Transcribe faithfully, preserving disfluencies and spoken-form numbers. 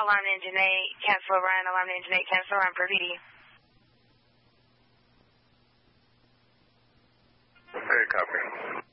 Alarm engine eight, cancel run, alarm engine eight, cancel run for V D. Hey, copy.